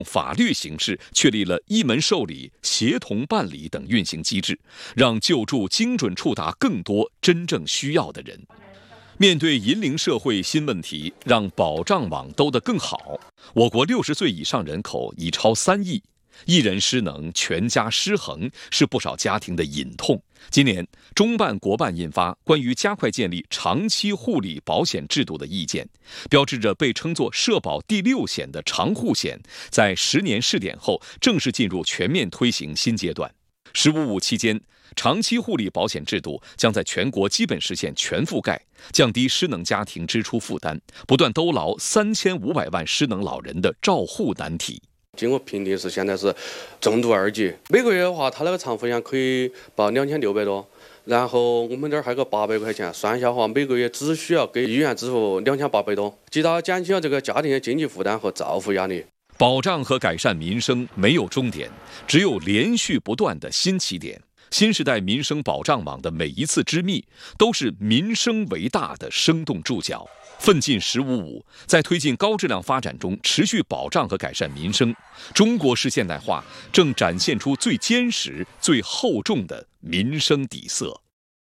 法律形式确立了一门受理、协同办理等运行机制，让救助精准触达更多真正需要的人。面对银龄社会新问题，让保障网兜得更好，我国60岁以上人口已超3亿，一人失能，全家失衡，是不少家庭的隐痛。今年，中办国办印发关于加快建立长期护理保险制度的意见，标志着被称作社保第6险的长护险，在10年试点后，正式进入全面推行新阶段。“15+5”期间，长期护理保险制度将在全国基本实现全覆盖，降低失能家庭支出负担，不断兜牢3500万失能老人的照护难题。 经过评定现在是重度2级，每个月的话，他那个长服险可以报2600多，然后我们这儿还有个800块钱，算一下的话，每个月只需要给医院支付2800多，极大减轻了这个家庭的经济负担和照护压力。 保障和改善民生没有终点，只有连续不断的新起点。新时代民生保障网的每一次织密，都是民生为大的生动注脚。奋进“15+5”，在推进高质量发展中持续保障和改善民生。中国式现代化正展现出最坚实、最厚重的民生底色。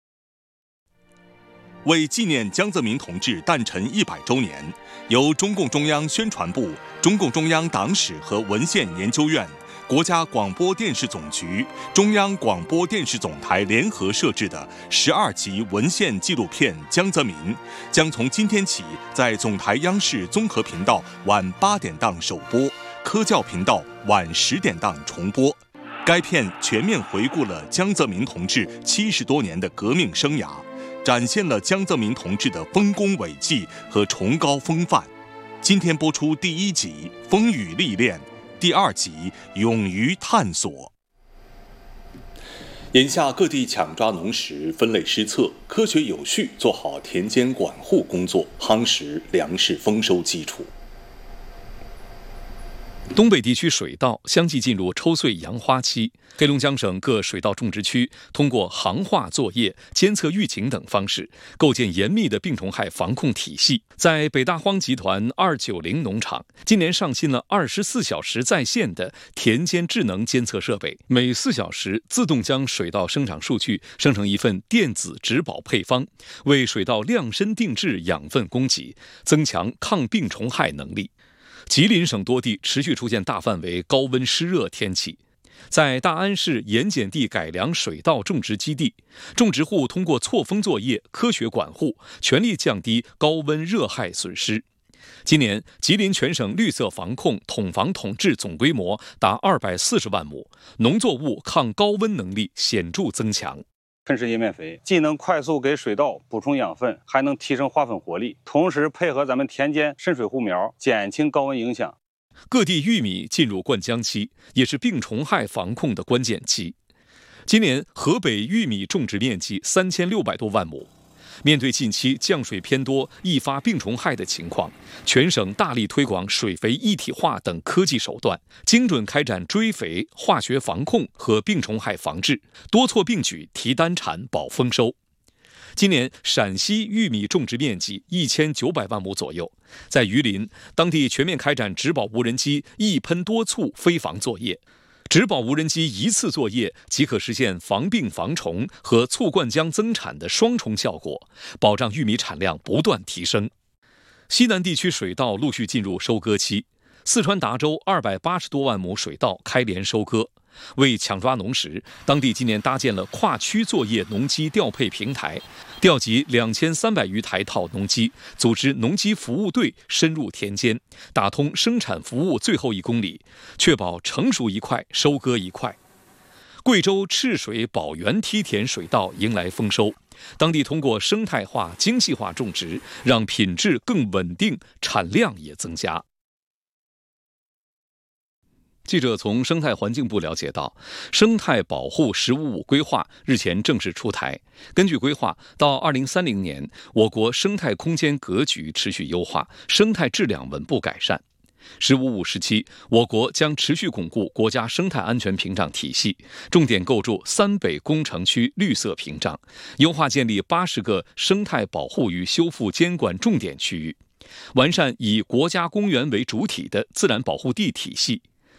为纪念江泽民同志诞辰100周年，由中共中央宣传部、中共中央党史和文献研究院、国家广播电视总局、中央广播电视总台联合摄制的12集文献纪录片《江泽民》将从今天起在总台央视综合频道晚8点档首播，科教频道晚10点档重播。该片全面回顾了江泽民同志70多年的革命生涯，展现了江泽民同志的丰功伟绩和崇高风范。今天播出第1集《风雨历练》，第2集《勇于探索》。眼下各地抢抓农时，分类施策，科学有序做好田间管护工作，夯实粮食丰收基础。 东北地区水稻相继进入抽穗扬花期，黑龙江省各水稻种植区通过行话作业、监测预警等方式，构建严密的病虫害防控体系。在北大荒集团290农场，今年上新了24小时在线的田间智能监测设备，每4小时自动将水稻生长数据生成一份电子植保配方，为水稻量身定制养分供给，增强抗病虫害能力。吉林省多地持续出现大范围高温湿热天气，在大安市盐碱地改良水稻种植基地，种植户通过错峰作业、科学管护，全力降低高温热害损失。今年，吉林全省绿色防控统防统治总规模达240万亩，农作物抗高温能力显著增强。 喷施叶面肥既能快速给水稻补充养分，还能提升花粉活力，同时配合咱们田间渗水护苗，减轻高温影响。 各地玉米进入灌浆期，也是病虫害防控的关键期。今年河北玉米种植面积3600多万亩。面对近期降水偏多、易发病虫害的情况，全省大力推广水肥一体化等科技手段，精准开展追肥、化学防控和病虫害防治，多措并举提单产保丰收。今年陕西玉米种植面积1900万亩左右，在榆林，当地全面开展植保无人机一喷多促飞防作业。植保无人机一次作业即可实现防病防虫和促灌浆增产的双重效果，保障玉米产量不断提升。西南地区水稻陆续进入收割期，四川达州280多万亩水稻开镰收割。为抢抓农时，当地今年搭建了跨区作业农机调配平台，调集2300余台套农机，组织农机服务队深入田间，打通生产服务最后1公里，确保成熟一块收割一块。贵州赤水宝源梯田水稻迎来丰收，当地通过生态化、精细化种植，让品质更稳定，产量也增加。记者从生态环境部了解到，生态保护“15+5”规划日前正式出台。根据规划，到2030年，我国生态空间格局持续优化，生态质量稳步改善。“15+5”时期，我国将持续巩固国家生态安全屏障体系，重点构筑3北工程区绿色屏障，优化建立80个生态保护与修复监管重点区域，完善以国家公园为主体的自然保护地体系。